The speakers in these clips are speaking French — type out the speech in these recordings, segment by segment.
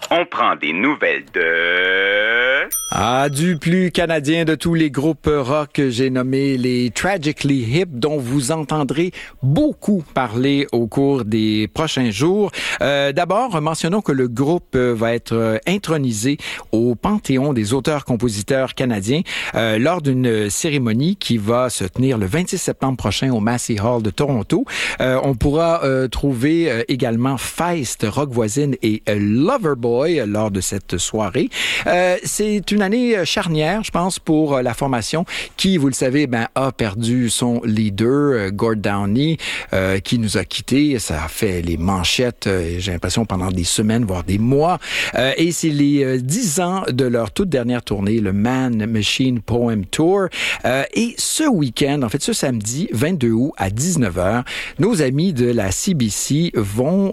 On prend des nouvelles de... Du plus canadien de tous les groupes rock, j'ai nommé les Tragically Hip, dont vous entendrez beaucoup parler au cours des prochains jours. D'abord, mentionnons que le groupe va être intronisé au Panthéon des auteurs-compositeurs canadiens lors d'une cérémonie qui va se tenir le 26 septembre prochain au Massey Hall de Toronto. On pourra trouver également Feist, Rock Voisine et Loverboy lors de cette soirée. C'est une année charnière, je pense, pour la formation qui, vous le savez, a perdu son leader, Gord Downie, qui nous a quittés. Ça a fait les manchettes, j'ai l'impression, pendant des semaines, voire des mois. Et c'est les 10 ans de leur toute dernière tournée, le Man Machine Poem Tour. Et ce week-end, en fait, ce samedi, 22 août à 19h, nos amis de la CBC vont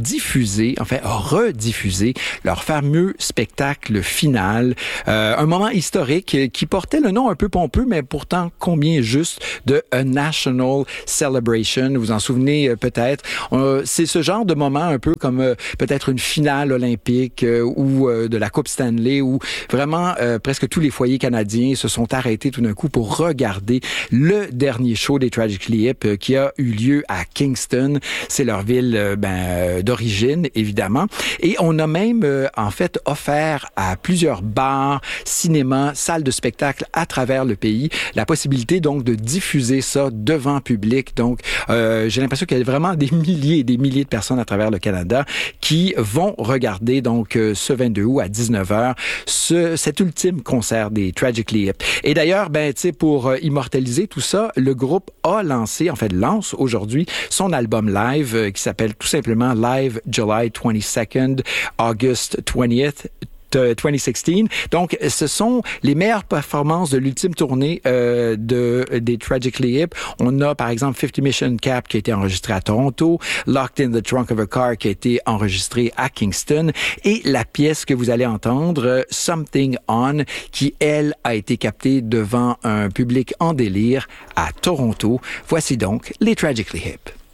rediffuser leur fameux spectacle final. Un moment historique qui portait le nom un peu pompeux, mais pourtant combien juste, de A National Celebration. Vous vous en souvenez peut-être. C'est ce genre de moment un peu comme peut-être une finale olympique ou de la Coupe Stanley où vraiment presque tous les foyers canadiens se sont arrêtés tout d'un coup pour regarder le dernier show des Tragically Hip qui a eu lieu à Kingston. C'est leur ville d'origine, évidemment. Et on a même en fait offert à plusieurs bars, cinémas, salles de spectacle à travers le pays la possibilité donc de diffuser ça devant public. Donc j'ai l'impression qu'il y a vraiment des milliers et des milliers de personnes à travers le Canada qui vont regarder donc ce 22 août à 19h cet ultime concert des Tragically Hip. Et d'ailleurs, pour immortaliser tout ça, le groupe lance aujourd'hui son album live qui s'appelle tout simplement Live July 22nd, August 20th, 2016. Donc, ce sont les meilleures performances de l'ultime tournée des Tragically Hip. On a, par exemple, 50 Mission Cap qui a été enregistré à Toronto, Locked in the Trunk of a Car qui a été enregistré à Kingston, et la pièce que vous allez entendre, Something On, qui, elle, a été captée devant un public en délire à Toronto. Voici donc les Tragically Hip.